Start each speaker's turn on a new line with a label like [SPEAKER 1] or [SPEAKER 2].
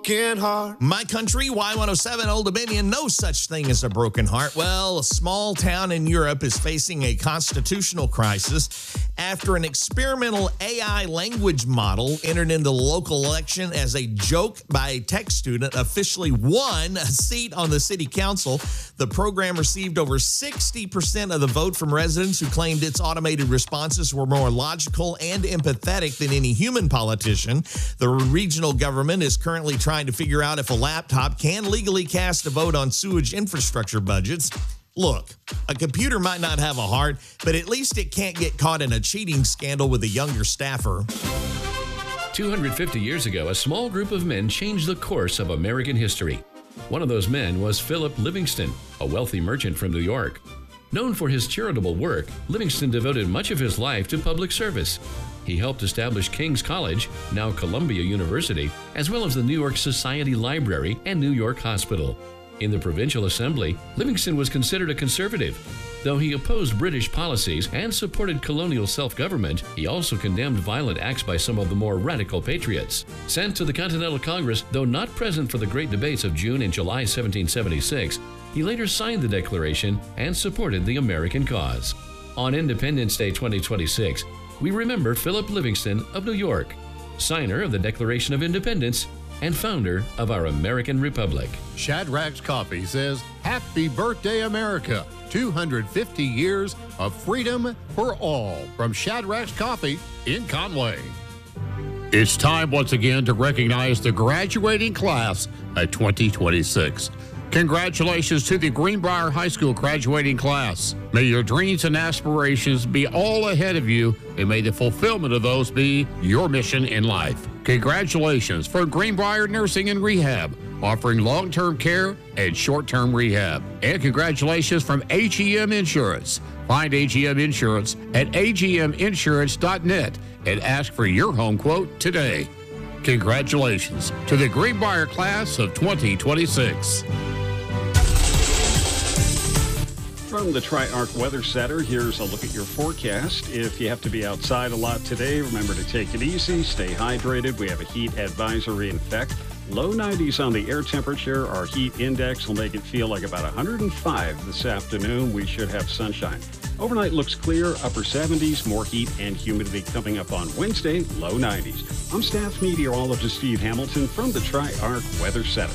[SPEAKER 1] Heart.
[SPEAKER 2] My country, Y107 Old Dominion, no such thing as a broken heart. Well, a small town in Europe is facing a constitutional crisis after an experimental AI language model entered into the local election as a joke by a tech student officially won a seat on the city council. The program received over 60% of the vote from residents who claimed its automated responses were more logical and empathetic than any human politician. The regional government is currently trying to figure out if a laptop can legally cast a vote on sewage infrastructure budgets. Look, a computer might not have a heart, but at least it can't get caught in a cheating scandal with a younger staffer.
[SPEAKER 3] 250 years ago, a small group of men changed the course of American history. One of those men was Philip Livingston, a wealthy merchant from New York. Known for his charitable work, Livingston devoted much of his life to public service. He helped establish King's College, now Columbia University, as well as the New York Society Library and New York Hospital. In the Provincial Assembly, Livingston was considered a conservative. Though he opposed British policies and supported colonial self-government, he also condemned violent acts by some of the more radical patriots. Sent to the Continental Congress, though not present for the great debates of June and July 1776, he later signed the Declaration and supported the American cause. On Independence Day 2026, we remember Philip Livingston of New York, signer of the Declaration of Independence and founder of our American Republic.
[SPEAKER 4] Shadrack's Coffee says, Happy birthday, America. 250 years of freedom for all from Shadrack's Coffee in Conway. It's time once again to recognize the graduating class of 2026. Congratulations to the Greenbrier High School graduating class. May your dreams and aspirations be all ahead of you, and may the fulfillment of those be your mission in life. Congratulations from Greenbrier Nursing and Rehab, offering long-term care and short-term rehab. And congratulations from AGM Insurance. Find AGM Insurance at agminsurance.net and ask for your home quote today. Congratulations to the Greenbrier class of 2026.
[SPEAKER 5] From the Tri-Arc Weather Center, here's a look at your forecast. If you have to be outside a lot today, remember to take it easy, stay hydrated. We have a heat advisory in effect. Low 90s on the air temperature. Our heat index will make it feel like about 105 this afternoon. We should have sunshine. Overnight looks clear, upper 70s, more heat and humidity coming up on Wednesday, low 90s. I'm staff meteorologist Steve Hamilton from the Tri-Arc Weather Center.